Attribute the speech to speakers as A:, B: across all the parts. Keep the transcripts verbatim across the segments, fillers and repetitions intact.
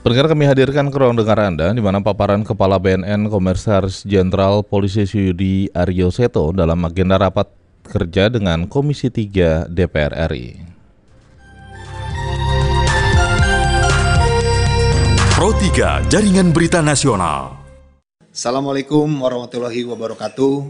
A: Pendengar, kami hadirkan ke ruang dengar Anda di mana paparan Kepala B N N Komisaris Jenderal Polisi Suyudi Aryo Seto dalam agenda rapat kerja dengan Komisi tiga D P R R I.
B: Pro tiga Jaringan Berita Nasional.
C: Assalamualaikum warahmatullahi wabarakatuh.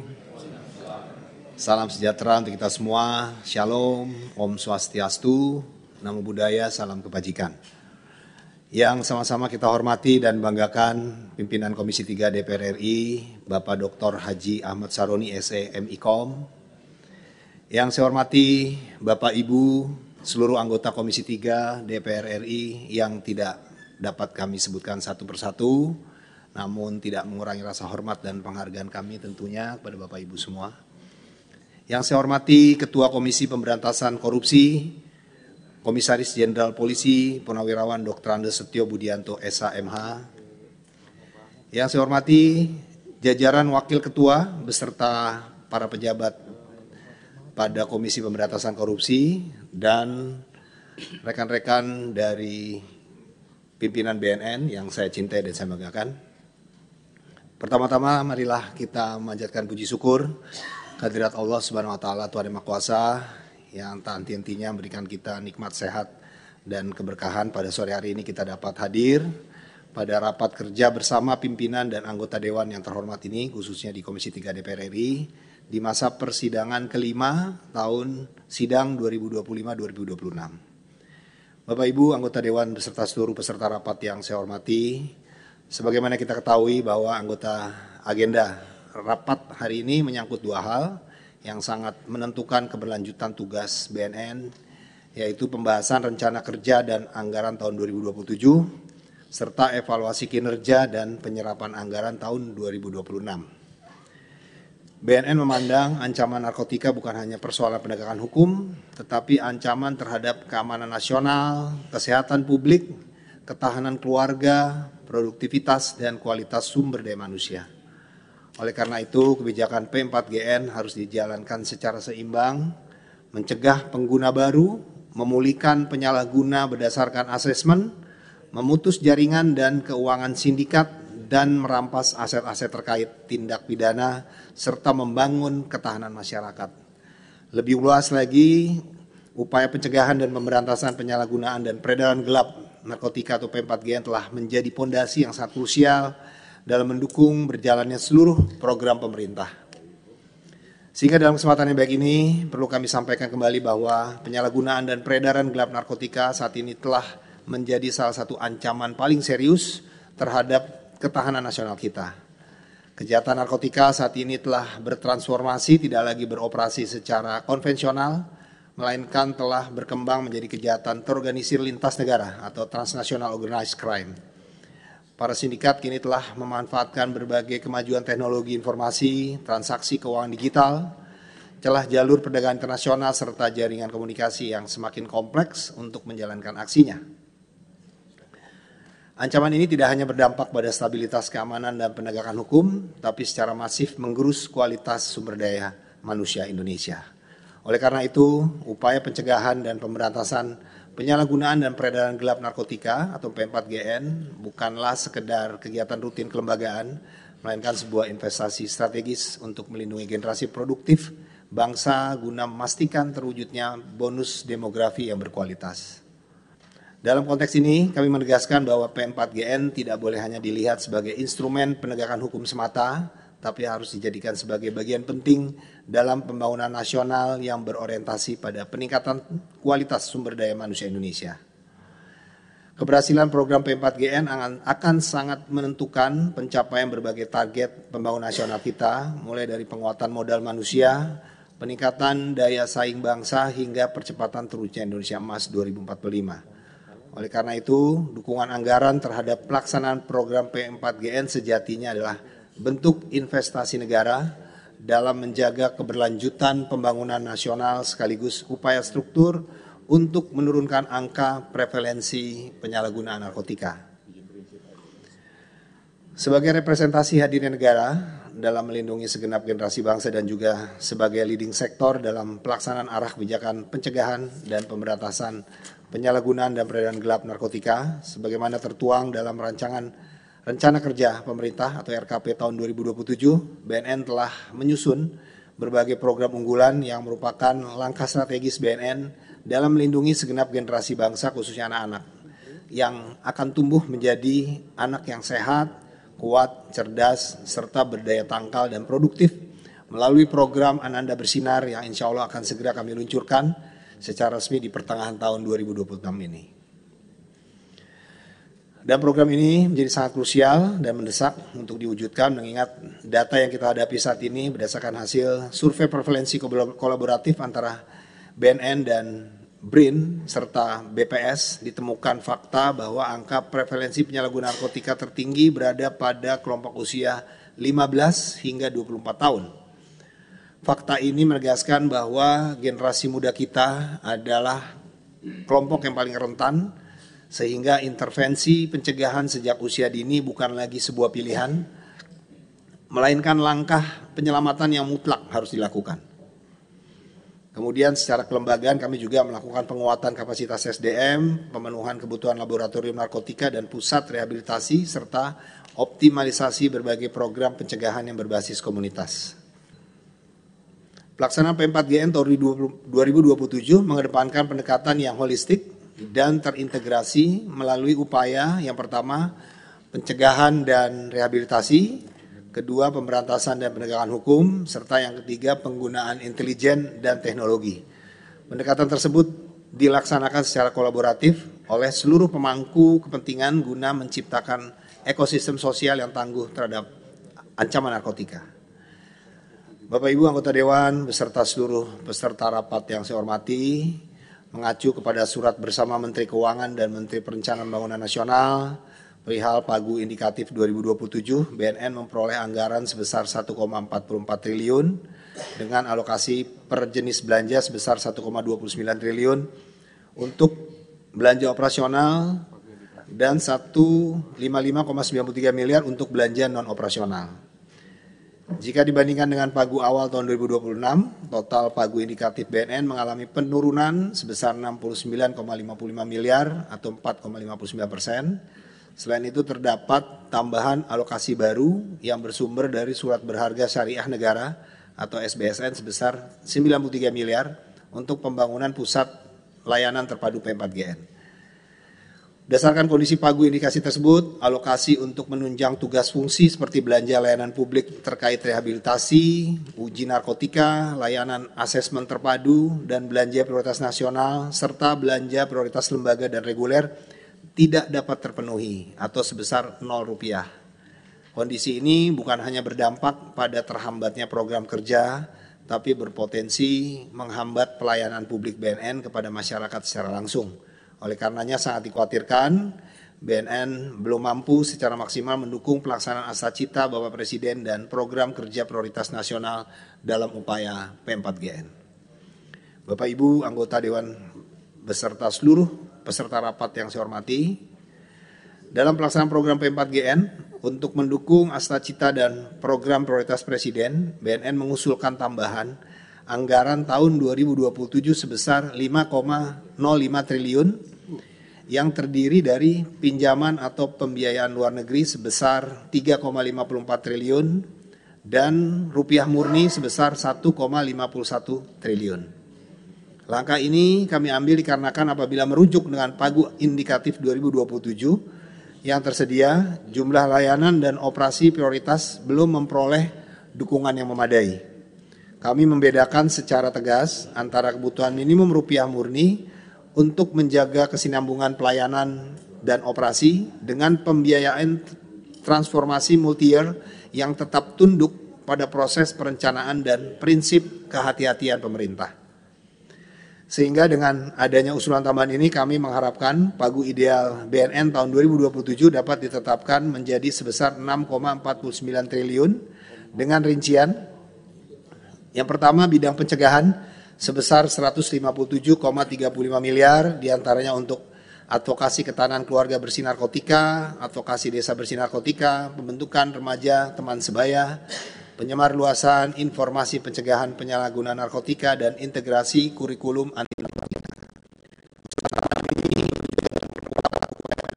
C: Salam sejahtera untuk kita semua. Shalom, Om Swastiastu, Namo Buddhaya, salam kebajikan. Yang sama-sama kita hormati dan banggakan pimpinan Komisi tiga D P R R I, Bapak Doktor Haji Ahmad Saroni S E M I K O M. Yang saya hormati Bapak Ibu seluruh anggota Komisi tiga D P R R I yang tidak dapat kami sebutkan satu persatu, namun tidak mengurangi rasa hormat dan penghargaan kami tentunya kepada Bapak Ibu semua. Yang saya hormati Ketua Komisi Pemberantasan Korupsi, Komisaris Jenderal Polisi Purnawirawan Doktor Andes Setio Budianto S H M H. Yang saya hormati jajaran Wakil Ketua beserta para pejabat pada Komisi Pemberantasan Korupsi dan rekan-rekan dari pimpinan B N N yang saya cintai dan saya banggakan. Pertama-tama marilah kita memanjatkan puji syukur kehadirat Allah Subhanahu wa taala Tuhan Yang Maha Kuasa yang tak henti-hentinya memberikan kita nikmat sehat dan keberkahan. Pada sore hari ini kita dapat hadir pada rapat kerja bersama pimpinan dan anggota Dewan yang terhormat ini, khususnya di Komisi tiga D P R R I, di masa persidangan kelima tahun sidang dua ribu dua puluh lima dua ribu dua puluh enam. Bapak Ibu anggota Dewan beserta seluruh peserta rapat yang saya hormati, sebagaimana kita ketahui bahwa anggota agenda rapat hari ini menyangkut dua hal yang sangat menentukan keberlanjutan tugas B N N, yaitu pembahasan rencana kerja dan anggaran tahun dua ribu dua puluh tujuh, serta evaluasi kinerja dan penyerapan anggaran tahun dua ribu dua puluh enam. B N N memandang ancaman narkotika bukan hanya persoalan penegakan hukum, tetapi ancaman terhadap keamanan nasional, kesehatan publik, ketahanan keluarga, produktivitas, dan kualitas sumber daya manusia. Oleh karena itu, kebijakan P empat G N harus dijalankan secara seimbang, mencegah pengguna baru, memulihkan penyalahguna berdasarkan asesmen, memutus jaringan dan keuangan sindikat, dan merampas aset-aset terkait tindak pidana, serta membangun ketahanan masyarakat. Lebih luas lagi, upaya pencegahan dan pemberantasan penyalahgunaan dan peredaran gelap narkotika atau P empat G N telah menjadi fondasi yang sangat krusial dalam mendukung berjalannya seluruh program pemerintah. Sehingga dalam kesempatan yang baik ini perlu kami sampaikan kembali bahwa penyalahgunaan dan peredaran gelap narkotika saat ini telah menjadi salah satu ancaman paling serius terhadap ketahanan nasional kita. Kejahatan narkotika saat ini telah bertransformasi, tidak lagi beroperasi secara konvensional, melainkan telah berkembang menjadi kejahatan terorganisir lintas negara atau transnational organized crime. Para sindikat kini telah memanfaatkan berbagai kemajuan teknologi informasi, transaksi keuangan digital, celah jalur perdagangan internasional, serta jaringan komunikasi yang semakin kompleks untuk menjalankan aksinya. Ancaman ini tidak hanya berdampak pada stabilitas keamanan dan penegakan hukum, tapi secara masif menggerus kualitas sumber daya manusia Indonesia. Oleh karena itu, upaya pencegahan dan pemberantasan penyalahgunaan dan peredaran gelap narkotika atau P empat G N bukanlah sekedar kegiatan rutin kelembagaan, melainkan sebuah investasi strategis untuk melindungi generasi produktif bangsa guna memastikan terwujudnya bonus demografi yang berkualitas. Dalam konteks ini, kami menegaskan bahwa P empat G N tidak boleh hanya dilihat sebagai instrumen penegakan hukum semata, tapi harus dijadikan sebagai bagian penting dalam pembangunan nasional yang berorientasi pada peningkatan kualitas sumber daya manusia Indonesia. Keberhasilan program P empat G N akan sangat menentukan pencapaian berbagai target pembangunan nasional kita, mulai dari penguatan modal manusia, peningkatan daya saing bangsa, hingga percepatan terwujudnya Indonesia Emas dua ribu empat puluh lima. Oleh karena itu, dukungan anggaran terhadap pelaksanaan program P empat G N sejatinya adalah bentuk investasi negara dalam menjaga keberlanjutan pembangunan nasional sekaligus upaya struktur untuk menurunkan angka prevalensi penyalahgunaan narkotika. Sebagai representasi hadirnya negara dalam melindungi segenap generasi bangsa dan juga sebagai leading sektor dalam pelaksanaan arah kebijakan pencegahan dan pemberantasan penyalahgunaan dan peredaran gelap narkotika sebagaimana tertuang dalam rancangan Rencana Kerja Pemerintah atau R K P tahun dua ribu dua puluh tujuh. B N N telah menyusun berbagai program unggulan yang merupakan langkah strategis B N N dalam melindungi segenap generasi bangsa khususnya anak-anak yang akan tumbuh menjadi anak yang sehat, kuat, cerdas, serta berdaya tangkal dan produktif melalui program Ananda Bersinar yang insya Allah akan segera kami luncurkan secara resmi di pertengahan tahun dua ribu dua puluh enam ini. Dan program ini menjadi sangat krusial dan mendesak untuk diwujudkan mengingat data yang kita hadapi saat ini berdasarkan hasil survei prevalensi kolaboratif antara B N N dan B R I N serta B P S ditemukan fakta bahwa angka prevalensi penyalahgunaan narkotika tertinggi berada pada kelompok usia lima belas hingga dua puluh empat tahun. Fakta ini menegaskan bahwa generasi muda kita adalah kelompok yang paling rentan sehingga intervensi pencegahan sejak usia dini bukan lagi sebuah pilihan, melainkan langkah penyelamatan yang mutlak harus dilakukan. Kemudian secara kelembagaan kami juga melakukan penguatan kapasitas S D M, pemenuhan kebutuhan laboratorium narkotika dan pusat rehabilitasi, serta optimalisasi berbagai program pencegahan yang berbasis komunitas. Pelaksanaan P empat G N tahun dua ribu dua puluh tujuh mengedepankan pendekatan yang holistik dan terintegrasi melalui upaya yang pertama pencegahan dan rehabilitasi, kedua pemberantasan dan penegakan hukum, serta yang ketiga penggunaan intelijen dan teknologi. Pendekatan tersebut dilaksanakan secara kolaboratif oleh seluruh pemangku kepentingan guna menciptakan ekosistem sosial yang tangguh terhadap ancaman narkotika. Bapak Ibu anggota Dewan beserta seluruh peserta rapat yang saya hormati, mengacu kepada surat bersama Menteri Keuangan dan Menteri Perencanaan Pembangunan Nasional perihal pagu indikatif dua ribu dua puluh tujuh, B N N memperoleh anggaran sebesar satu koma empat empat triliun dengan alokasi per jenis belanja sebesar satu koma dua sembilan triliun untuk belanja operasional dan seratus lima puluh lima koma sembilan tiga miliar untuk belanja non operasional. Jika dibandingkan dengan pagu awal tahun dua ribu dua puluh enam, total pagu indikatif B N N mengalami penurunan sebesar enam puluh sembilan koma lima lima miliar atau empat koma lima sembilan persen. Selain itu terdapat tambahan alokasi baru yang bersumber dari surat berharga syariah negara atau S B S N sebesar sembilan puluh tiga miliar untuk pembangunan pusat layanan terpadu P empat G N. Berdasarkan kondisi pagu indikasi tersebut, alokasi untuk menunjang tugas fungsi seperti belanja layanan publik terkait rehabilitasi, uji narkotika, layanan asesmen terpadu, dan belanja prioritas nasional, serta belanja prioritas lembaga dan reguler tidak dapat terpenuhi atau sebesar nol rupiah. Kondisi ini bukan hanya berdampak pada terhambatnya program kerja, tapi berpotensi menghambat pelayanan publik B N N kepada masyarakat secara langsung. Oleh karenanya sangat dikhawatirkan B N N belum mampu secara maksimal mendukung pelaksanaan asa cita Bapak Presiden dan program kerja prioritas nasional dalam upaya P empat G N. Bapak Ibu anggota Dewan beserta seluruh peserta rapat yang saya hormati, dalam pelaksanaan program P empat G N untuk mendukung asa cita dan program prioritas Presiden, B N N mengusulkan tambahan anggaran tahun dua ribu dua puluh tujuh sebesar lima koma nol lima triliun yang terdiri dari pinjaman atau pembiayaan luar negeri sebesar tiga koma lima empat triliun dan rupiah murni sebesar satu koma lima satu triliun. Langkah ini kami ambil dikarenakan apabila merujuk dengan pagu indikatif dua ribu dua puluh tujuh yang tersedia, jumlah layanan dan operasi prioritas belum memperoleh dukungan yang memadai. Kami membedakan secara tegas antara kebutuhan minimum rupiah murni untuk menjaga kesinambungan pelayanan dan operasi dengan pembiayaan transformasi multi-year yang tetap tunduk pada proses perencanaan dan prinsip kehati-hatian pemerintah. Sehingga dengan adanya usulan tambahan ini kami mengharapkan pagu ideal B N N tahun dua ribu dua puluh tujuh dapat ditetapkan menjadi sebesar enam koma empat sembilan triliun dengan rincian yang pertama bidang pencegahan sebesar seratus lima puluh tujuh koma tiga lima miliar diantaranya untuk advokasi ketahanan keluarga bersih narkotika, advokasi desa bersih narkotika, pembentukan remaja teman sebaya, penyemar luasan informasi pencegahan penyalahgunaan narkotika dan integrasi kurikulum anti narkotika.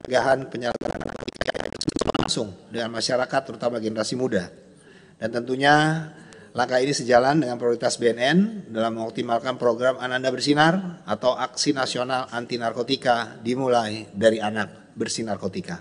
C: pencegahan penyalahgunaan narkotika langsung dengan masyarakat terutama generasi muda. Dan tentunya langkah ini sejalan dengan prioritas B N N dalam mengoptimalkan program Ananda Bersinar atau Aksi Nasional Anti Narkotika dimulai dari anak bersih narkotika.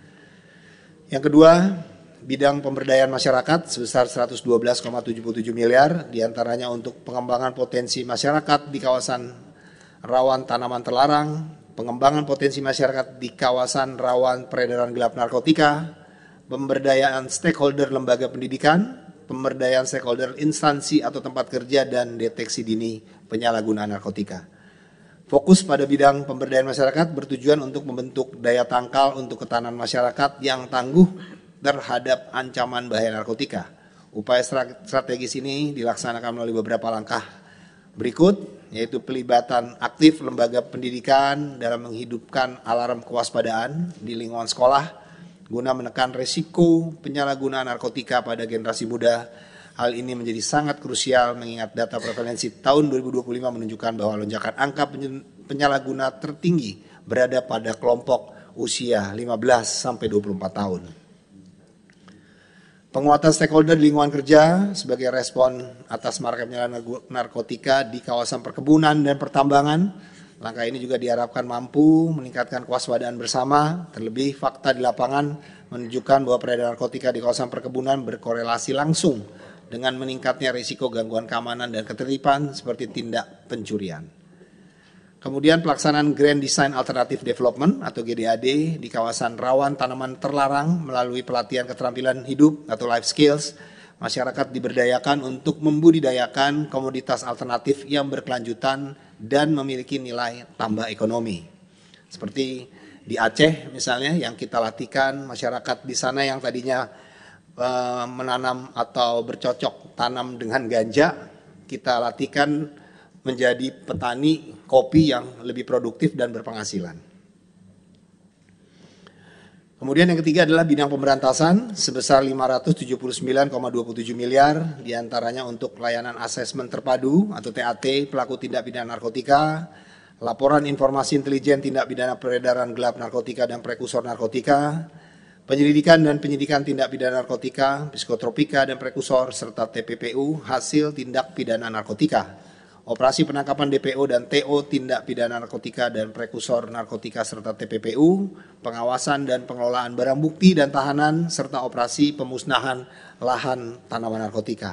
C: Yang kedua, bidang pemberdayaan masyarakat sebesar seratus dua belas koma tujuh tujuh miliar, diantaranya untuk pengembangan potensi masyarakat di kawasan rawan tanaman terlarang, pengembangan potensi masyarakat di kawasan rawan peredaran gelap narkotika, pemberdayaan stakeholder lembaga pendidikan, pemberdayaan stakeholder instansi atau tempat kerja, dan deteksi dini penyalahgunaan narkotika. Fokus pada bidang pemberdayaan masyarakat bertujuan untuk membentuk daya tangkal untuk ketahanan masyarakat yang tangguh terhadap ancaman bahaya narkotika. Upaya strategis ini dilaksanakan melalui beberapa langkah berikut, yaitu pelibatan aktif lembaga pendidikan dalam menghidupkan alarm kewaspadaan di lingkungan sekolah guna menekan risiko penyalahgunaan narkotika pada generasi muda. Hal ini menjadi sangat krusial mengingat data prevalensi tahun dua ribu dua puluh lima menunjukkan bahwa lonjakan angka penyalahguna tertinggi berada pada kelompok usia lima belas sampai dua puluh empat tahun. Penguatan stakeholder di lingkungan kerja sebagai respon atas maraknya penyalahgunaan narkotika di kawasan perkebunan dan pertambangan. Langkah ini juga diharapkan mampu meningkatkan kewaspadaan bersama, terlebih fakta di lapangan menunjukkan bahwa peredaran narkotika di kawasan perkebunan berkorelasi langsung dengan meningkatnya risiko gangguan keamanan dan ketertiban seperti tindak pencurian. Kemudian pelaksanaan Grand Design Alternative Development atau G D A D di kawasan rawan tanaman terlarang melalui pelatihan keterampilan hidup atau life skills. Masyarakat diberdayakan untuk membudidayakan komoditas alternatif yang berkelanjutan dan memiliki nilai tambah ekonomi. Seperti di Aceh misalnya yang kita latihkan masyarakat di sana yang tadinya menanam atau bercocok tanam dengan ganja, kita latihkan menjadi petani kopi yang lebih produktif dan berpenghasilan. Kemudian yang ketiga adalah bidang pemberantasan sebesar lima ratus tujuh puluh sembilan koma dua tujuh miliar, diantaranya untuk layanan asesmen terpadu atau T A T pelaku tindak pidana narkotika, laporan informasi intelijen tindak pidana peredaran gelap narkotika dan prekursor narkotika, penyelidikan dan penyidikan tindak pidana narkotika, psikotropika dan prekursor, serta T P P U hasil tindak pidana narkotika, operasi penangkapan D P O dan T O tindak pidana narkotika dan prekursor narkotika serta T P P U, pengawasan dan pengelolaan barang bukti dan tahanan, serta operasi pemusnahan lahan tanaman narkotika.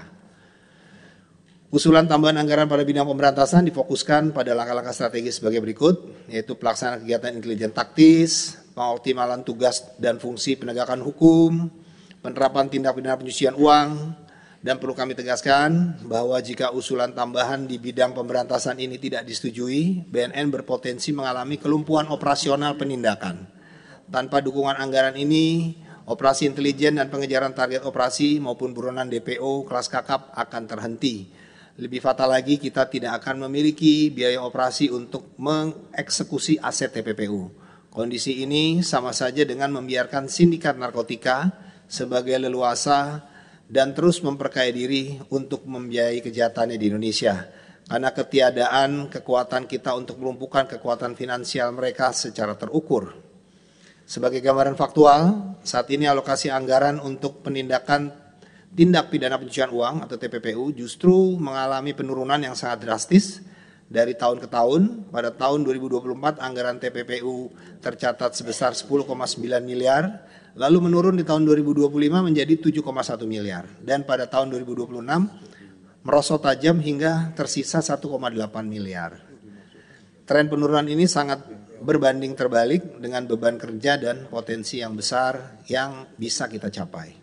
C: Usulan tambahan anggaran pada bidang pemberantasan difokuskan pada langkah-langkah strategis sebagai berikut, yaitu pelaksanaan kegiatan intelijen taktis, pengoptimalan tugas dan fungsi penegakan hukum, penerapan tindak pidana pencucian uang, dan perlu kami tegaskan bahwa jika usulan tambahan di bidang pemberantasan ini tidak disetujui, B N N berpotensi mengalami kelumpuhan operasional penindakan. Tanpa dukungan anggaran ini, operasi intelijen dan pengejaran target operasi maupun buronan D P O kelas kakap akan terhenti. Lebih fatal lagi, kita tidak akan memiliki biaya operasi untuk mengeksekusi aset T P P U. Kondisi ini sama saja dengan membiarkan sindikat narkotika sebagai leluasa dan terus memperkaya diri untuk membiayai kejahatannya di Indonesia. Karena ketiadaan kekuatan kita untuk melumpuhkan kekuatan finansial mereka secara terukur. Sebagai gambaran faktual, saat ini alokasi anggaran untuk penindakan tindak pidana pencucian uang atau T P P U justru mengalami penurunan yang sangat drastis dari tahun ke tahun. Pada tahun dua ribu dua puluh empat anggaran T P P U tercatat sebesar sepuluh koma sembilan miliar, lalu menurun di tahun dua ribu dua puluh lima menjadi tujuh koma satu miliar, dan pada tahun dua ribu dua puluh enam merosot tajam hingga tersisa satu koma delapan miliar. Tren penurunan ini sangat berbanding terbalik dengan beban kerja dan potensi yang besar yang bisa kita capai.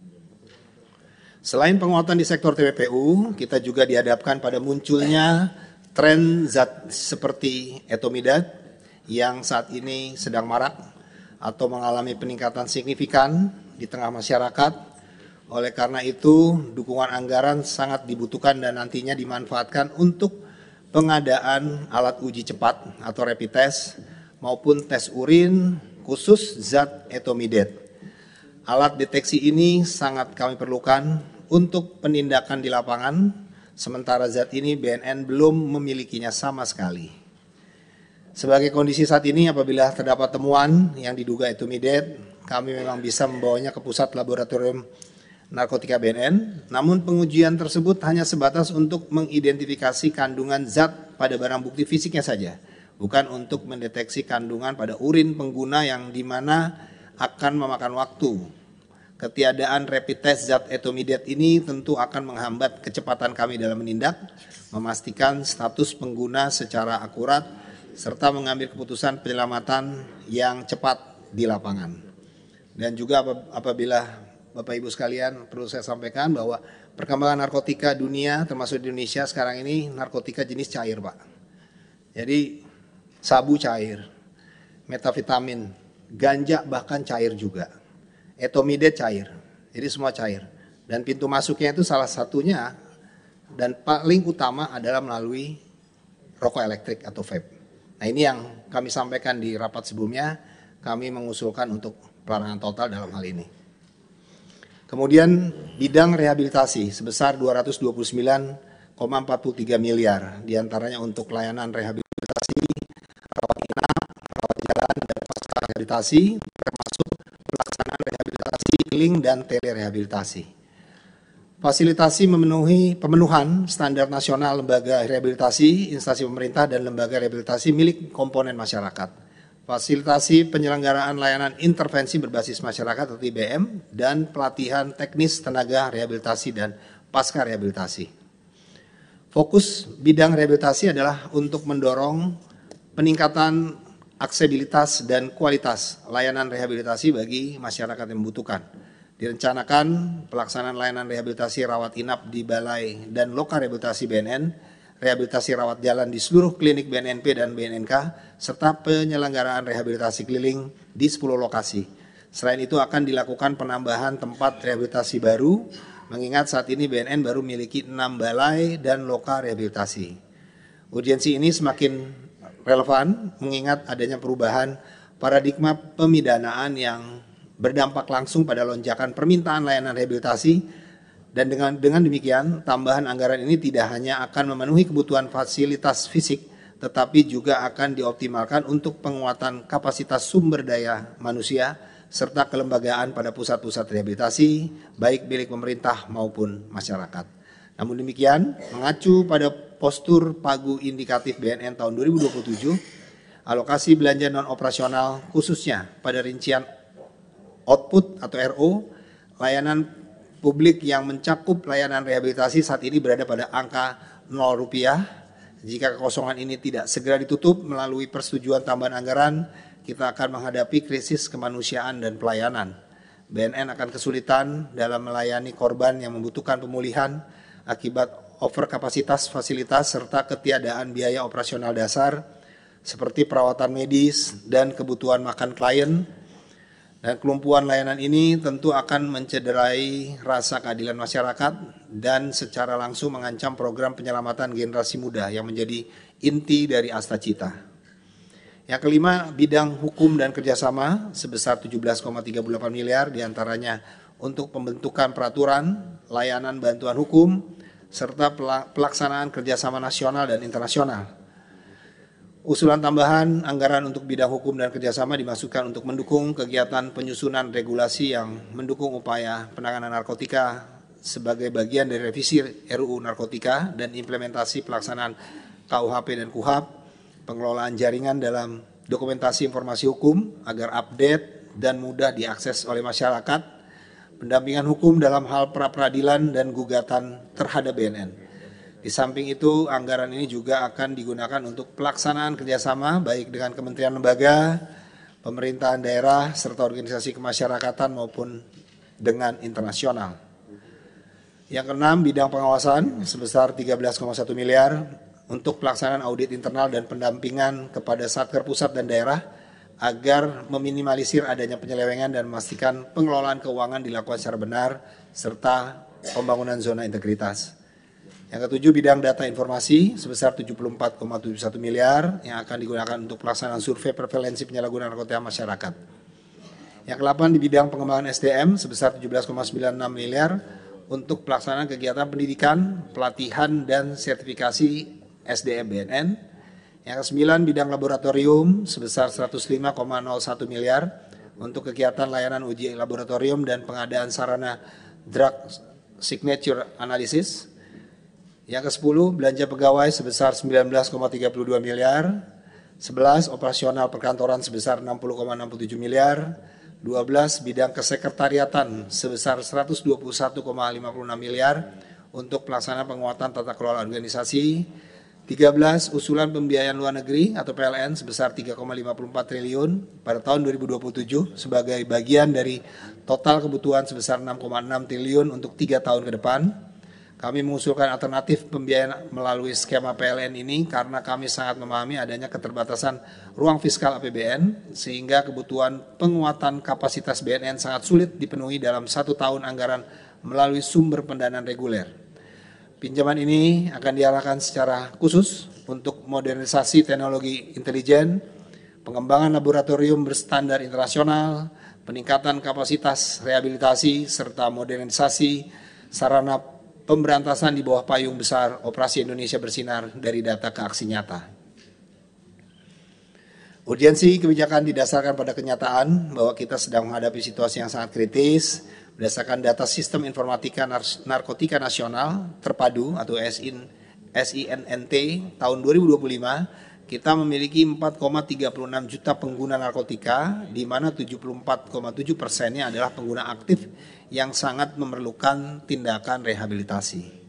C: Selain penguatan di sektor T P P U, kita juga dihadapkan pada munculnya tren zat seperti etomidat yang saat ini sedang marak atau mengalami peningkatan signifikan di tengah masyarakat. Oleh karena itu, dukungan anggaran sangat dibutuhkan dan nantinya dimanfaatkan untuk pengadaan alat uji cepat atau rapid test maupun tes urin khusus zat etomidat. Alat deteksi ini sangat kami perlukan untuk penindakan di lapangan, sementara zat ini B N N belum memilikinya sama sekali. Sebagai kondisi saat ini, apabila terdapat temuan yang diduga etomidate, kami memang bisa membawanya ke pusat laboratorium narkotika B N N, namun pengujian tersebut hanya sebatas untuk mengidentifikasi kandungan zat pada barang bukti fisiknya saja, bukan untuk mendeteksi kandungan pada urin pengguna yang dimana akan memakan waktu. Ketiadaan rapid test zat etomidate ini tentu akan menghambat kecepatan kami dalam menindak, memastikan status pengguna secara akurat, serta mengambil keputusan penyelamatan yang cepat di lapangan. Dan juga apabila Bapak Ibu sekalian, perlu saya sampaikan bahwa perkembangan narkotika dunia termasuk di Indonesia sekarang ini narkotika jenis cair, Pak. Jadi sabu cair, metavitamin, ganja bahkan cair juga, etomidate cair, jadi semua cair. Dan pintu masuknya itu salah satunya dan paling utama adalah melalui rokok elektrik atau vape. Nah, ini yang kami sampaikan di rapat sebelumnya, kami mengusulkan untuk pelarangan total dalam hal ini. Kemudian bidang rehabilitasi sebesar dua ratus dua puluh sembilan koma empat puluh tiga miliar, diantaranya untuk layanan rehabilitasi, rawat inap, rawat jalan, dan pasca rehabilitasi, termasuk pelaksanaan rehabilitasi healing dan telerehabilitasi. Fasilitasi memenuhi pemenuhan standar nasional lembaga rehabilitasi, instansi pemerintah, dan lembaga rehabilitasi milik komponen masyarakat. Fasilitasi penyelenggaraan layanan intervensi berbasis masyarakat atau I B M, dan pelatihan teknis tenaga rehabilitasi dan pasca rehabilitasi. Fokus bidang rehabilitasi adalah untuk mendorong peningkatan aksesibilitas dan kualitas layanan rehabilitasi bagi masyarakat yang membutuhkan. Direncanakan pelaksanaan layanan rehabilitasi rawat inap di balai dan loka rehabilitasi B N N, rehabilitasi rawat jalan di seluruh klinik B N N P dan B N N K, serta penyelenggaraan rehabilitasi keliling di sepuluh lokasi. Selain itu akan dilakukan penambahan tempat rehabilitasi baru, mengingat saat ini B N N baru memiliki enam balai dan loka rehabilitasi. Urgensi ini semakin relevan mengingat adanya perubahan paradigma pemidanaan yang berdampak langsung pada lonjakan permintaan layanan rehabilitasi, dan dengan dengan demikian tambahan anggaran ini tidak hanya akan memenuhi kebutuhan fasilitas fisik, tetapi juga akan dioptimalkan untuk penguatan kapasitas sumber daya manusia serta kelembagaan pada pusat-pusat rehabilitasi baik milik pemerintah maupun masyarakat. Namun demikian, mengacu pada postur pagu indikatif B N N tahun dua ribu dua puluh tujuh, alokasi belanja non operasional khususnya pada rincian output atau R O, layanan publik yang mencakup layanan rehabilitasi saat ini berada pada angka nol rupiah. Jika kekosongan ini tidak segera ditutup melalui persetujuan tambahan anggaran, kita akan menghadapi krisis kemanusiaan dan pelayanan. B N N akan kesulitan dalam melayani korban yang membutuhkan pemulihan akibat overkapasitas fasilitas serta ketiadaan biaya operasional dasar seperti perawatan medis dan kebutuhan makan klien. Dan kelumpuhan layanan ini tentu akan mencederai rasa keadilan masyarakat dan secara langsung mengancam program penyelamatan generasi muda yang menjadi inti dari Asta Cita. Yang kelima, bidang hukum dan kerjasama sebesar tujuh belas koma tiga delapan miliar, diantaranya untuk pembentukan peraturan, layanan bantuan hukum, serta pelaksanaan kerjasama nasional dan internasional. Usulan tambahan anggaran untuk bidang hukum dan kerjasama dimasukkan untuk mendukung kegiatan penyusunan regulasi yang mendukung upaya penanganan narkotika sebagai bagian dari revisi R U U narkotika dan implementasi pelaksanaan K U H P dan K U H A P, pengelolaan jaringan dalam dokumentasi informasi hukum agar update dan mudah diakses oleh masyarakat, pendampingan hukum dalam hal pra-peradilan dan gugatan terhadap B N N. Di samping itu, anggaran ini juga akan digunakan untuk pelaksanaan kerjasama baik dengan kementerian lembaga, pemerintahan daerah, serta organisasi kemasyarakatan maupun dengan internasional. Yang keenam, bidang pengawasan sebesar tiga belas koma satu miliar untuk pelaksanaan audit internal dan pendampingan kepada Satker pusat dan daerah agar meminimalisir adanya penyelewengan dan memastikan pengelolaan keuangan dilakukan secara benar serta pembangunan zona integritas. Yang ketujuh, bidang data informasi sebesar tujuh puluh empat koma tujuh satu miliar yang akan digunakan untuk pelaksanaan survei prevalensi penyalahgunaan narkotika masyarakat. Yang kedelapan, di bidang pengembangan S D M sebesar tujuh belas koma sembilan enam miliar untuk pelaksanaan kegiatan pendidikan, pelatihan, dan sertifikasi S D M B N N. Yang kesembilan, bidang laboratorium sebesar seratus lima koma nol satu miliar untuk kegiatan layanan uji laboratorium dan pengadaan sarana drug signature analysis. Yang kesepuluh, belanja pegawai sebesar sembilan belas koma tiga dua miliar. sebelas, operasional perkantoran sebesar enam puluh koma enam tujuh miliar. dua belas, bidang kesekretariatan sebesar seratus dua puluh satu koma lima enam miliar untuk pelaksanaan penguatan tata kelola organisasi. tiga belas, usulan pembiayaan luar negeri atau P L N sebesar tiga koma lima empat triliun pada tahun dua ribu dua puluh tujuh sebagai bagian dari total kebutuhan sebesar enam koma enam triliun untuk tiga tahun ke depan. Kami mengusulkan alternatif pembiayaan melalui skema P L N ini karena kami sangat memahami adanya keterbatasan ruang fiskal A P B N sehingga kebutuhan penguatan kapasitas B N N sangat sulit dipenuhi dalam satu tahun anggaran melalui sumber pendanaan reguler. Pinjaman ini akan diarahkan secara khusus untuk modernisasi teknologi intelijen, pengembangan laboratorium berstandar internasional, peningkatan kapasitas rehabilitasi, serta modernisasi sarana pemberantasan di bawah payung besar Operasi Indonesia Bersinar dari data ke aksi nyata. Urgensi kebijakan didasarkan pada kenyataan bahwa kita sedang menghadapi situasi yang sangat kritis. Berdasarkan data Sistem Informatika Narkotika Nasional Terpadu atau S I N N T tahun dua ribu dua puluh lima, kita memiliki empat koma tiga enam juta pengguna narkotika, di mana tujuh puluh empat koma tujuh persennya adalah pengguna aktif yang sangat memerlukan tindakan rehabilitasi.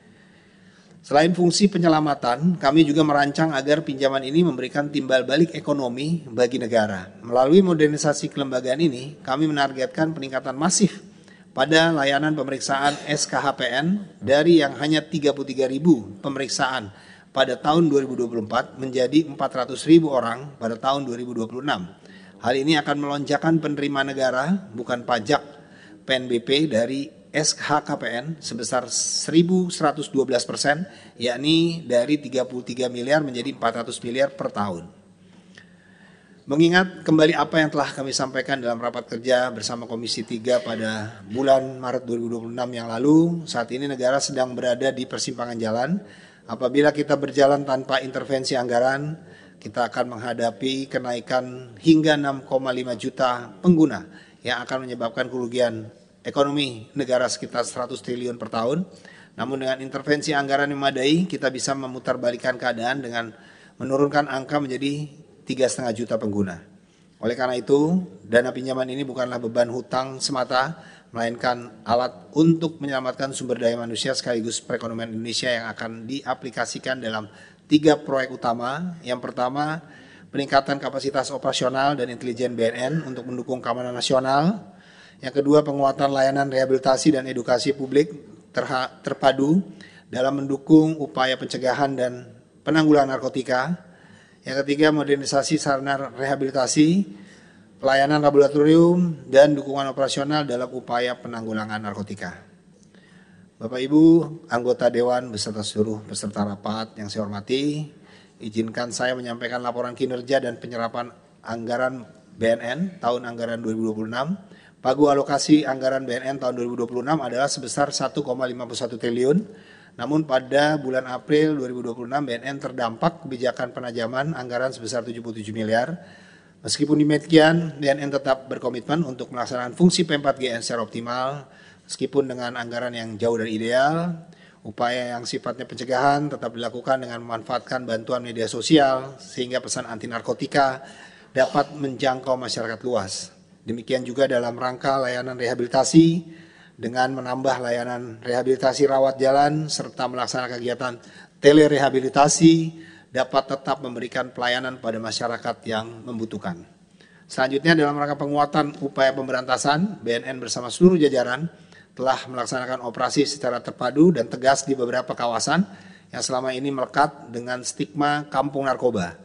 C: Selain fungsi penyelamatan, kami juga merancang agar pinjaman ini memberikan timbal balik ekonomi bagi negara. Melalui modernisasi kelembagaan ini, kami menargetkan peningkatan masif pada layanan pemeriksaan S K H P N dari yang hanya tiga puluh tiga ribu pemeriksaan pada tahun dua ribu dua puluh empat menjadi empat ratus ribu orang pada tahun dua ribu dua puluh enam. Hal ini akan melonjakkan penerimaan negara, bukan pajak P N B P dari S K H P N sebesar seribu seratus dua belas persen, yakni dari tiga puluh tiga miliar menjadi empat ratus miliar per tahun. Mengingat kembali apa yang telah kami sampaikan dalam rapat kerja bersama Komisi tiga pada bulan Maret dua ribu dua puluh enam yang lalu, saat ini negara sedang berada di persimpangan jalan. Apabila kita berjalan tanpa intervensi anggaran, kita akan menghadapi kenaikan hingga enam koma lima juta pengguna yang akan menyebabkan kerugian ekonomi negara sekitar seratus triliun per tahun. Namun dengan intervensi anggaran yang memadai, kita bisa memutarbalikkan keadaan dengan menurunkan angka menjadi tiga koma lima juta pengguna. Oleh karena itu, dana pinjaman ini bukanlah beban hutang semata, melainkan alat untuk menyelamatkan sumber daya manusia sekaligus perekonomian Indonesia yang akan diaplikasikan dalam tiga proyek utama. Yang pertama, peningkatan kapasitas operasional dan intelijen B N N untuk mendukung keamanan nasional. Yang kedua, penguatan layanan rehabilitasi dan edukasi publik terha- terpadu dalam mendukung upaya pencegahan dan penanggulangan narkotika. Yang ketiga, modernisasi sarana rehabilitasi, pelayanan laboratorium, dan dukungan operasional dalam upaya penanggulangan narkotika. Bapak Ibu, anggota Dewan beserta seluruh peserta rapat yang saya hormati, izinkan saya menyampaikan laporan kinerja dan penyerapan anggaran B N N tahun anggaran dua ribu dua puluh enam. Pagu alokasi anggaran B N N tahun dua ribu dua puluh enam adalah sebesar satu koma lima satu triliun. Namun pada bulan April dua ribu dua puluh enam B N N terdampak kebijakan penajaman anggaran sebesar tujuh puluh tujuh miliar. Meskipun demikian, B N N tetap berkomitmen untuk melaksanakan fungsi P empat G N secara optimal, meskipun dengan anggaran yang jauh dari ideal. Upaya yang sifatnya pencegahan tetap dilakukan dengan memanfaatkan bantuan media sosial sehingga pesan anti narkotika dapat menjangkau masyarakat luas. Demikian juga dalam rangka layanan rehabilitasi dengan menambah layanan rehabilitasi rawat jalan serta melaksanakan kegiatan telerehabilitasi dapat tetap memberikan pelayanan pada masyarakat yang membutuhkan. Selanjutnya dalam rangka penguatan upaya pemberantasan, B N N bersama seluruh jajaran telah melaksanakan operasi secara terpadu dan tegas di beberapa kawasan yang selama ini melekat dengan stigma kampung narkoba.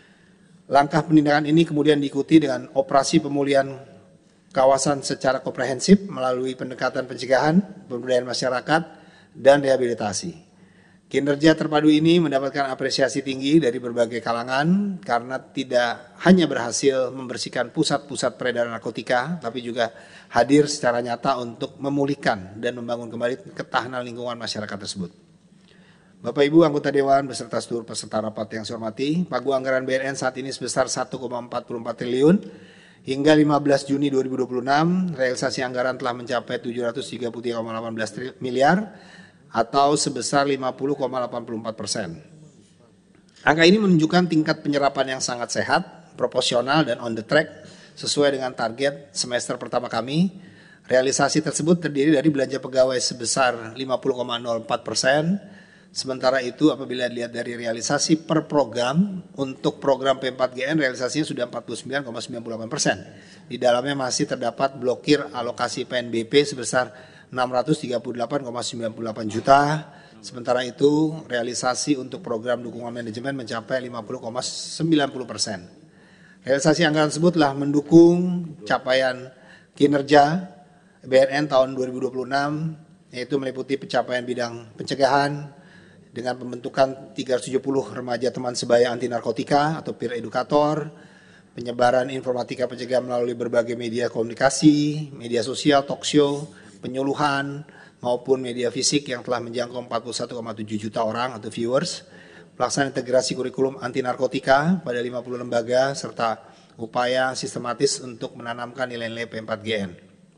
C: Langkah penindakan ini kemudian diikuti dengan operasi pemulihan kawasan secara komprehensif melalui pendekatan pencegahan, pemberdayaan masyarakat, dan rehabilitasi. Kinerja terpadu ini mendapatkan apresiasi tinggi dari berbagai kalangan karena tidak hanya berhasil membersihkan pusat-pusat peredaran narkotika, tapi juga hadir secara nyata untuk memulihkan dan membangun kembali ketahanan lingkungan masyarakat tersebut. Bapak Ibu anggota Dewan beserta seluruh peserta rapat yang saya hormati, pagu anggaran B N N saat ini sebesar satu koma empat puluh empat triliun. Hingga lima belas Juni dua ribu dua puluh enam, realisasi anggaran telah mencapai tujuh ratus tiga puluh tiga koma satu delapan miliar atau sebesar lima puluh koma delapan puluh empat persen. Angka ini menunjukkan tingkat penyerapan yang sangat sehat, proporsional dan on the track sesuai dengan target semester pertama kami. Realisasi tersebut terdiri dari belanja pegawai sebesar lima puluh koma nol empat persen. Sementara itu apabila dilihat dari realisasi per program, untuk program P empat G N realisasinya sudah empat puluh sembilan koma sembilan puluh delapan persen. Di dalamnya masih terdapat blokir alokasi P N B P sebesar enam ratus tiga puluh delapan koma sembilan puluh delapan juta. Sementara itu realisasi untuk program dukungan manajemen mencapai lima puluh koma sembilan puluh persen. Realisasi anggaran tersebut telah mendukung capaian kinerja B N N tahun dua ribu dua puluh enam, yaitu meliputi pencapaian bidang pencegahan, dengan pembentukan tiga ratus tujuh puluh remaja teman sebaya anti narkotika atau peer educator, penyebaran informatika pencegahan melalui berbagai media komunikasi, media sosial, talk show, penyuluhan, maupun media fisik yang telah menjangkau empat puluh satu koma tujuh juta orang atau viewers, pelaksanaan integrasi kurikulum anti narkotika pada lima puluh lembaga, serta upaya sistematis untuk menanamkan nilai-nilai P empat G N.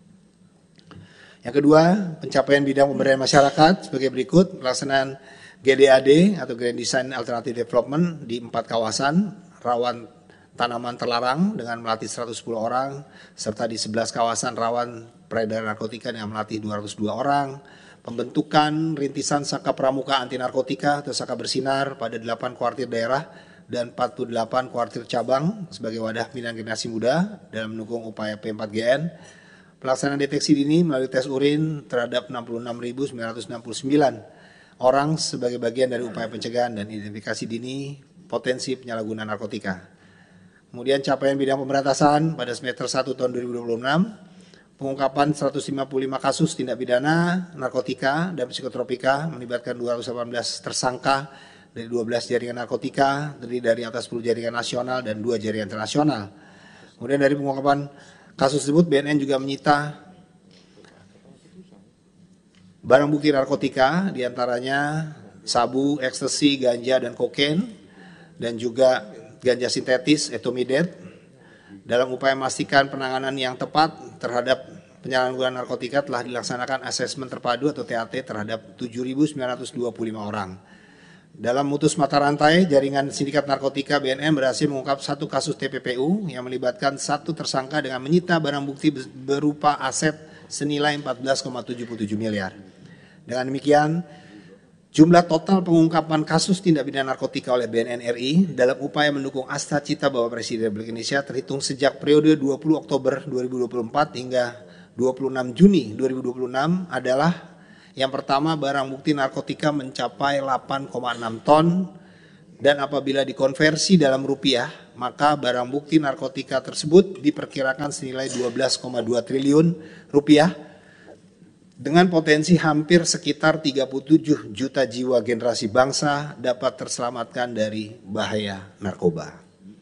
C: Yang kedua, pencapaian bidang pemberdayaan masyarakat sebagai berikut: pelaksanaan G D A D atau Grand Design Alternative Development di empat kawasan rawan tanaman terlarang dengan melatih seratus sepuluh orang, serta di sebelas kawasan rawan peredaran narkotika dengan melatih dua ratus dua orang. Pembentukan rintisan Saka Pramuka Anti Narkotika atau Saka Bersinar pada delapan kuartir daerah dan empat puluh delapan kuartir cabang sebagai wadah pembinaan generasi muda dalam mendukung upaya P empat G N. Pelaksanaan deteksi dini melalui tes urin terhadap enam puluh enam ribu sembilan ratus enam puluh sembilan orang sebagai bagian dari upaya pencegahan dan identifikasi dini potensi penyalahgunaan narkotika. Kemudian capaian bidang pemberantasan pada semester satu tahun dua ribu dua puluh enam, pengungkapan seratus lima puluh lima kasus tindak pidana narkotika dan psikotropika melibatkan dua ratus delapan belas tersangka dari dua belas jaringan narkotika, terdiri dari atas sepuluh jaringan nasional dan dua jaringan internasional. Kemudian dari pengungkapan kasus tersebut B N N juga menyita barang bukti narkotika, diantaranya sabu, ekstasi, ganja, dan kokain, dan juga ganja sintetis, etomidet, dalam upaya memastikan penanganan yang tepat terhadap penyalahgunaan narkotika telah dilaksanakan asesmen terpadu atau T A T terhadap tujuh ribu sembilan ratus dua puluh lima orang. Dalam memutus mata rantai, jaringan sindikat narkotika B N N berhasil mengungkap satu kasus T P P U yang melibatkan satu tersangka dengan menyita barang bukti berupa aset senilai empat belas koma tujuh puluh tujuh miliar. Dengan demikian, jumlah total pengungkapan kasus tindak pidana narkotika oleh B N N R I dalam upaya mendukung asta cita Bapak Presiden Republik Indonesia terhitung sejak periode dua puluh Oktober dua ribu dua puluh empat hingga dua puluh enam Juni dua ribu dua puluh enam adalah: yang pertama, barang bukti narkotika mencapai delapan koma enam ton, dan apabila dikonversi dalam rupiah, maka barang bukti narkotika tersebut diperkirakan senilai dua belas koma dua triliun rupiah dengan potensi hampir sekitar tiga puluh tujuh juta jiwa generasi bangsa dapat terselamatkan dari bahaya narkoba.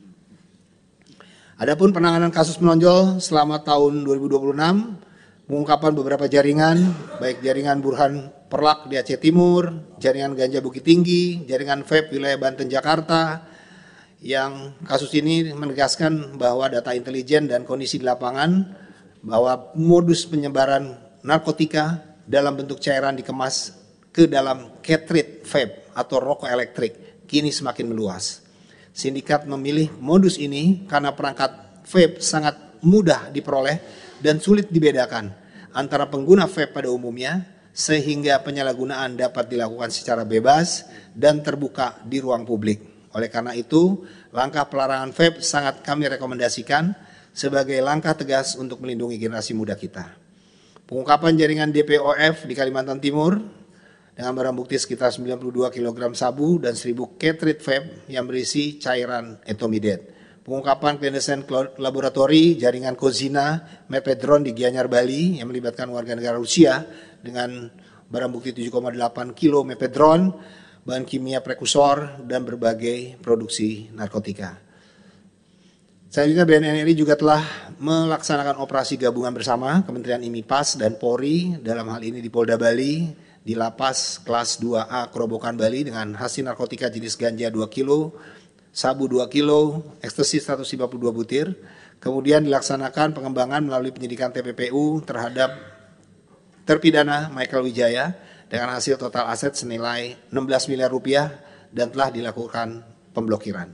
C: Adapun penanganan kasus menonjol selama tahun dua ribu dua puluh enam, pengungkapan beberapa jaringan, baik jaringan Burhan Perlak di Aceh Timur, jaringan Ganja Bukit Tinggi, jaringan vape wilayah Banten Jakarta, yang kasus ini menegaskan bahwa data intelijen dan kondisi di lapangan bahwa modus penyebaran narkotika dalam bentuk cairan dikemas ke dalam cartridge vape atau rokok elektrik kini semakin meluas. Sindikat memilih modus ini karena perangkat vape sangat mudah diperoleh dan sulit dibedakan antara pengguna vape pada umumnya, sehingga penyalahgunaan dapat dilakukan secara bebas dan terbuka di ruang publik. Oleh karena itu, langkah pelarangan vape sangat kami rekomendasikan sebagai langkah tegas untuk melindungi generasi muda kita. Pengungkapan jaringan D P O F di Kalimantan Timur dengan barang bukti sekitar sembilan puluh dua kilogram sabu dan seribu cartridge vape yang berisi cairan etomidet. Pengungkapan clandestine laboratori jaringan Kozina Mepedron di Gianyar, Bali yang melibatkan warga negara Rusia dengan barang bukti tujuh koma delapan kilo mepedron, bahan kimia prekursor, dan berbagai produksi narkotika. Selanjutnya B N N R I juga telah melaksanakan operasi gabungan bersama Kementerian I M I P A S dan Polri, dalam hal ini di Polda Bali, di lapas kelas dua A Kerobokan Bali dengan hasil narkotika jenis ganja dua kilo, sabu dua kilo, ekstasi seratus lima puluh dua butir. Kemudian dilaksanakan pengembangan melalui penyidikan T P P U terhadap terpidana Michael Wijaya dengan hasil total aset senilai enam belas miliar rupiah dan telah dilakukan pemblokiran.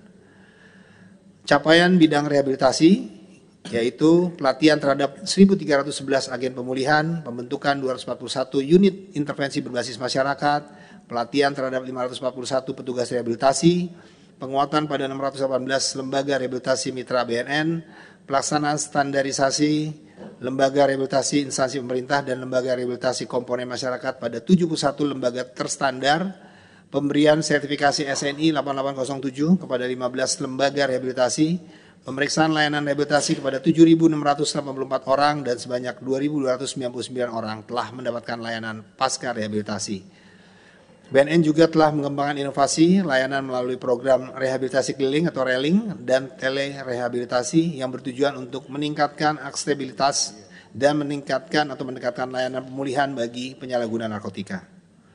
C: Capaian bidang rehabilitasi yaitu pelatihan terhadap seribu tiga ratus sebelas agen pemulihan, pembentukan dua ratus empat puluh satu unit intervensi berbasis masyarakat, pelatihan terhadap lima ratus empat puluh satu petugas rehabilitasi, penguatan pada enam ratus delapan belas lembaga rehabilitasi mitra B N N, pelaksanaan standarisasi lembaga rehabilitasi instansi pemerintah dan lembaga rehabilitasi komponen masyarakat pada tujuh puluh satu lembaga terstandar, pemberian sertifikasi S N I delapan delapan nol tujuh kepada lima belas lembaga rehabilitasi, pemeriksaan layanan rehabilitasi kepada tujuh ribu enam ratus delapan puluh empat orang dan sebanyak dua ribu dua ratus sembilan puluh sembilan orang telah mendapatkan layanan pasca rehabilitasi. B N N juga telah mengembangkan inovasi layanan melalui program rehabilitasi keliling atau railing dan telerehabilitasi yang bertujuan untuk meningkatkan aksesibilitas dan meningkatkan atau mendekatkan layanan pemulihan bagi penyalahguna narkotika.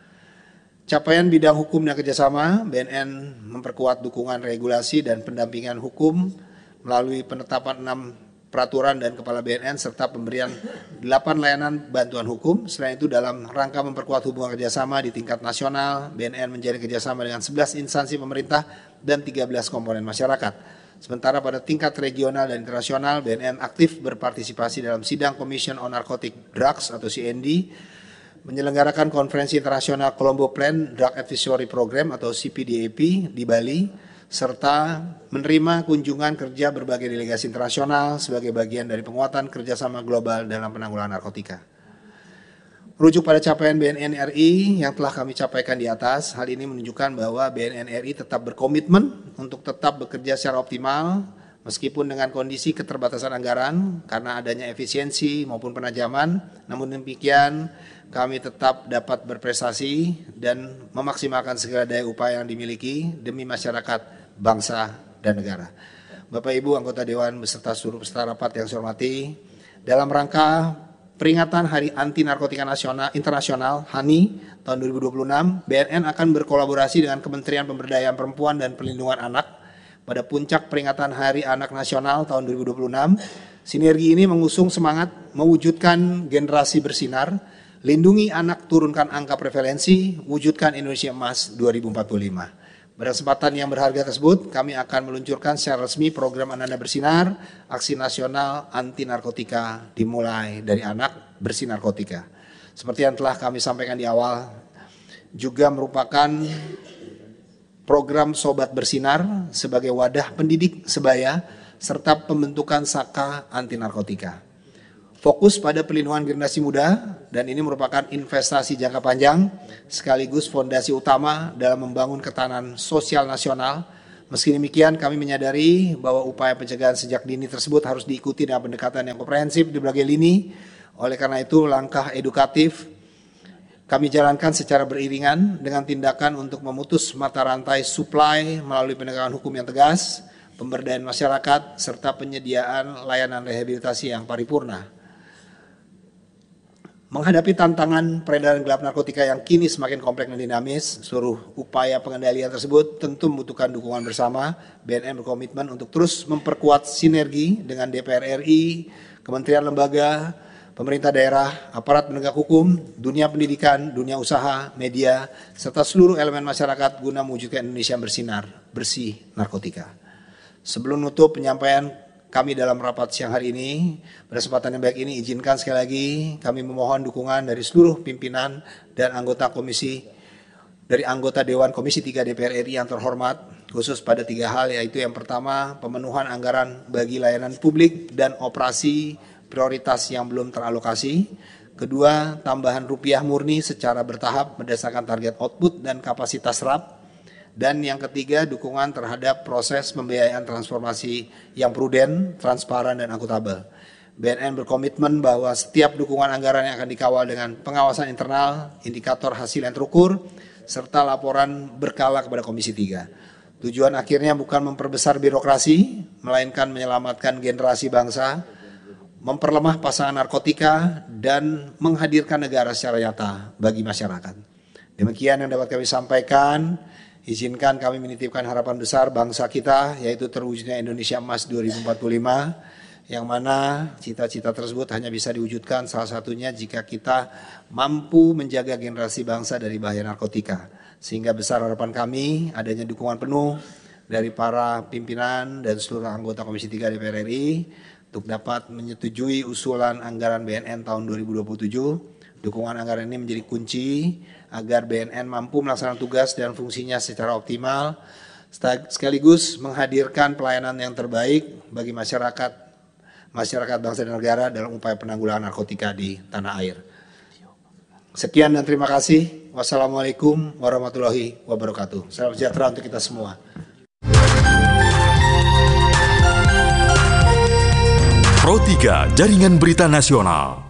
C: Capaian bidang hukum dan kerjasama, B N N memperkuat dukungan regulasi dan pendampingan hukum melalui penetapan enam peraturan dan kepala B N N serta pemberian delapan layanan bantuan hukum. Selain itu dalam rangka memperkuat hubungan kerjasama di tingkat nasional, B N N menjalin kerjasama dengan sebelas instansi pemerintah dan tiga belas komponen masyarakat. Sementara pada tingkat regional dan internasional, B N N aktif berpartisipasi dalam sidang Commission on Narcotic Drugs atau C N D, menyelenggarakan konferensi internasional Colombo Plan Drug Advisory Program atau C P D A P di Bali, serta menerima kunjungan kerja berbagai delegasi internasional sebagai bagian dari penguatan kerjasama global dalam penanggulangan narkotika. Merujuk pada capaian B N N R I yang telah kami capaikan di atas, hal ini menunjukkan bahwa B N N R I tetap berkomitmen untuk tetap bekerja secara optimal meskipun dengan kondisi keterbatasan anggaran karena adanya efisiensi maupun penajaman. Namun demikian, kami tetap dapat berprestasi dan memaksimalkan segala daya upaya yang dimiliki demi masyarakat, bangsa, dan negara. Bapak Ibu anggota Dewan beserta seluruh peserta rapat yang saya hormati, dalam rangka peringatan Hari Anti Narkotika Nasional Internasional (H A N I) tahun dua ribu dua puluh enam, B N N akan berkolaborasi dengan Kementerian Pemberdayaan Perempuan dan Perlindungan Anak pada puncak peringatan Hari Anak Nasional tahun dua ribu dua puluh enam. Sinergi ini mengusung semangat mewujudkan generasi bersinar, lindungi anak, turunkan angka prevalensi, wujudkan Indonesia Emas dua ribu empat puluh lima. Pada kesempatan yang berharga tersebut, kami akan meluncurkan secara resmi program Ananda Bersinar, aksi nasional anti narkotika dimulai dari anak bersih narkotika. Seperti yang telah kami sampaikan di awal, juga merupakan program Sobat Bersinar sebagai wadah pendidik sebaya serta pembentukan Saka anti narkotika. Fokus pada perlindungan generasi muda dan ini merupakan investasi jangka panjang sekaligus fondasi utama dalam membangun ketahanan sosial nasional. Meski demikian kami menyadari bahwa upaya pencegahan sejak dini tersebut harus diikuti dengan pendekatan yang komprehensif di berbagai lini. Oleh karena itu langkah edukatif kami jalankan secara beriringan dengan tindakan untuk memutus mata rantai supply melalui penegakan hukum yang tegas, pemberdayaan masyarakat, serta penyediaan layanan rehabilitasi yang paripurna. Menghadapi tantangan peredaran gelap narkotika yang kini semakin kompleks dan dinamis, seluruh upaya pengendalian tersebut tentu membutuhkan dukungan bersama. B N N berkomitmen untuk terus memperkuat sinergi dengan D P R R I, kementerian lembaga, pemerintah daerah, aparat penegak hukum, dunia pendidikan, dunia usaha, media, serta seluruh elemen masyarakat guna mewujudkan Indonesia yang bersinar, bersih narkotika. Sebelum menutup penyampaian kami dalam rapat siang hari ini, pada kesempatan yang baik ini izinkan sekali lagi kami memohon dukungan dari seluruh pimpinan dan anggota komisi, dari anggota Dewan Komisi tiga D P R R I yang terhormat, khusus pada tiga hal, yaitu yang pertama pemenuhan anggaran bagi layanan publik dan operasi prioritas yang belum teralokasi. Kedua, tambahan rupiah murni secara bertahap berdasarkan target output dan kapasitas serap. Dan yang ketiga, dukungan terhadap proses pembiayaan transformasi yang prudent, transparan, dan akuntabel. B N N berkomitmen bahwa setiap dukungan anggaran yang akan dikawal dengan pengawasan internal, indikator hasil yang terukur, serta laporan berkala kepada Komisi tiga. Tujuan akhirnya bukan memperbesar birokrasi, melainkan menyelamatkan generasi bangsa, memperlemah pasangan narkotika, dan menghadirkan negara secara nyata bagi masyarakat. Demikian yang dapat kami sampaikan. Izinkan kami menitipkan harapan besar bangsa kita, yaitu terwujudnya Indonesia Emas dua ribu empat puluh lima, yang mana cita-cita tersebut hanya bisa diwujudkan salah satunya jika kita mampu menjaga generasi bangsa dari bahaya narkotika. Sehingga besar harapan kami adanya dukungan penuh dari para pimpinan dan seluruh anggota Komisi tiga D P R R I untuk dapat menyetujui usulan anggaran B N N tahun dua ribu dua puluh tujuh. Dukungan anggaran ini menjadi kunci agar B N N mampu melaksanakan tugas dan fungsinya secara optimal, sekaligus menghadirkan pelayanan yang terbaik bagi masyarakat, masyarakat bangsa dan negara dalam upaya penanggulangan narkotika di tanah air. Sekian dan terima kasih. Wassalamualaikum warahmatullahi wabarakatuh. Salam sejahtera untuk kita semua.
B: Pro tiga Jaringan Berita Nasional.